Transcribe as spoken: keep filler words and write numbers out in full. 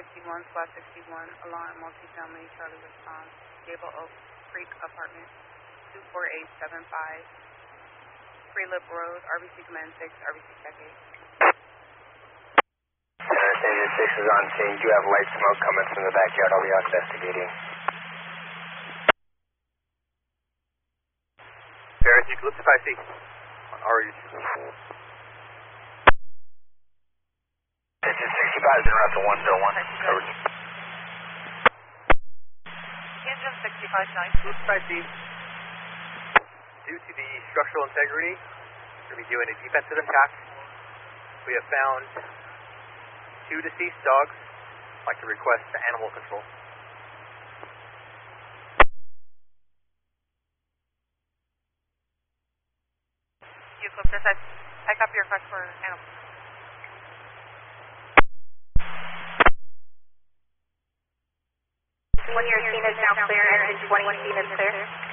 fifty-one, SWAT sixty-one, alarm, multifamily, Charlie response, Gable Oak Creek Apartment, two four eight seven five, Free Lip Road, R B C Command six, R B C Check eight. Center six is on scene. Do you have light smoke coming from the backyard? I'll be out investigating. Paris, Eucalyptus I C. Are you? Engine sixty-five is en route to one zero one. Over. Engine sixty-five nine. Eucalyptus I C. Due to the structural integrity, we're going to be doing a defensive attack. We have found two deceased dogs. I'd like to request animal control. Eucalyptus, I, I copy your request for animal. When your scene is now clear, engine twenty scene is clear.